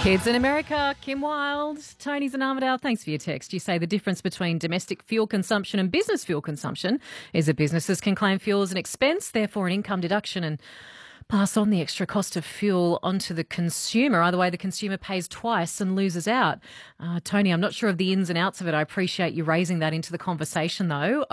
Kids in America, Kim Wilde, Tony's in Armidale. Thanks for your text. You say the difference between domestic fuel consumption and business fuel consumption is that businesses can claim fuel as an expense, therefore an income deduction, and pass on the extra cost of fuel onto the consumer. Either way, the consumer pays twice and loses out. Tony, I'm not sure of the ins and outs of it. I appreciate you raising that into the conversation, though.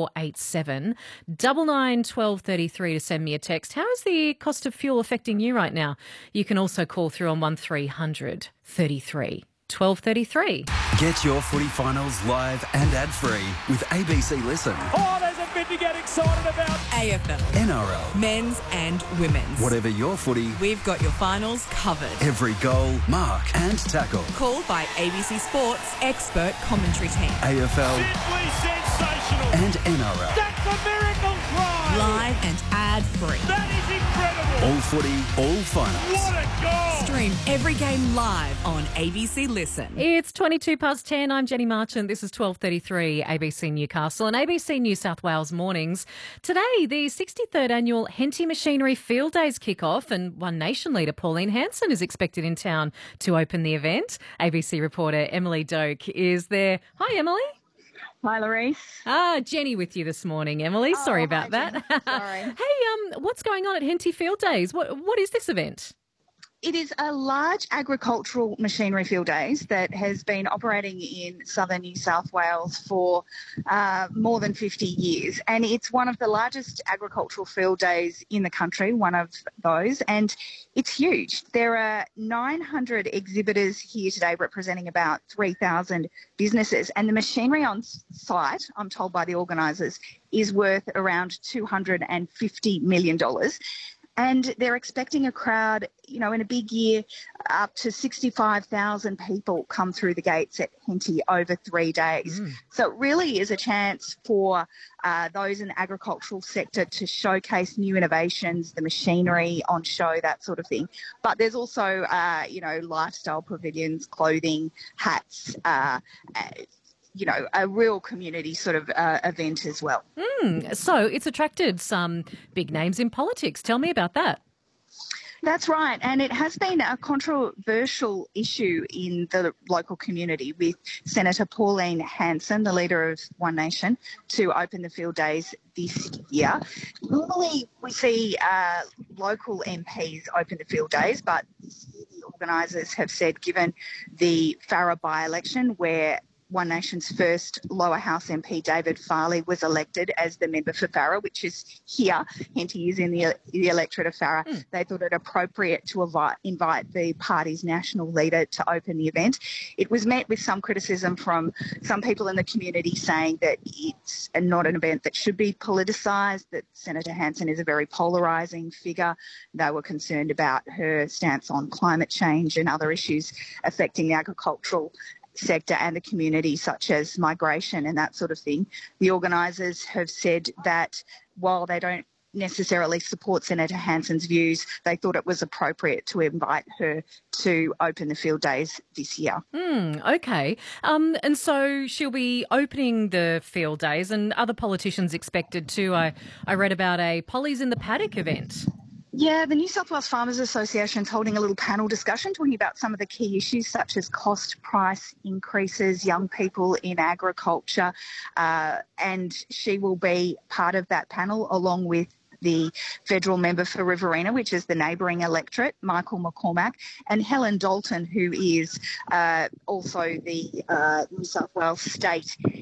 0487 99 1233 to send me a text. How is the cost of fuel affecting you right now? You can also call through on 1300 33 1233. Get your footy finals live and ad-free with ABC Listen. Oh, there's a bit to get excited about. AFL, NRL. men's and women's. Whatever your footy, We've got your finals covered. every goal, mark and tackle. Called by ABC Sports expert commentary team. AFL Simply sensational. and NRL. That's a miracle try. Live and ad-free. That is incredible. All footy, all finals. What a goal. Stream every game live on ABC Listen. It's 22 past 10. I'm Jenny Marchant. This is 1233 ABC Newcastle and ABC New South Wales mornings. Today, the 63rd annual Henty Machinery Field Days kick off, and One Nation leader Pauline Hanson is expected in town to open the event. ABC reporter Emily Doak is there. Hi, Emily. Hi, Louise. Jenny with you this morning, Emily. Sorry about that. Sorry. Hey, what's going on at Henty Field Days? What is this event? It is a large agricultural machinery field days that has been operating in southern New South Wales for more than 50 years. And it's one of the largest agricultural field days in the country, one of those. And it's huge. There are 900 exhibitors here today representing about 3,000 businesses. And the machinery on site, I'm told by the organisers, is worth around $250 million. And they're expecting a crowd, in a big year, up to 65,000 people come through the gates at Henty over 3 days. So it really is a chance for those in the agricultural sector to showcase new innovations, the machinery on show, that sort of thing. But there's also, lifestyle pavilions, clothing, hats, a real community sort of event as well. So it's attracted some big names in politics. Tell me about that. That's right. And it has been a controversial issue in the local community with Senator Pauline Hanson, the leader of One Nation, to open the field days this year. Normally we see local MPs open the field days, but this year the organisers have said, given the Farrer by-election where One Nation's first lower house MP, David Farley, was elected as the member for Farrer, which is here. Henty is in the electorate of Farrer. They thought it appropriate to invite the party's national leader to open the event. It was met with some criticism from some people in the community saying that it's not an event that should be politicised, that Senator Hanson is a very polarising figure. They were concerned about her stance on climate change and other issues affecting the agricultural sector and the community, such as migration and that sort of thing. The organisers have said that while they don't necessarily support Senator Hanson's views, they thought it was appropriate to invite her to open the field days this year. Okay. And so she'll be opening the field days, and other politicians expected too. I read about a Polly's in the Paddock event. Yeah, the New South Wales Farmers Association is holding a little panel discussion talking about some of the key issues such as cost price increases, young people in agriculture, and she will be part of that panel along with the federal member for Riverina, which is the neighbouring electorate, Michael McCormack, and Helen Dalton, who is also the New South Wales State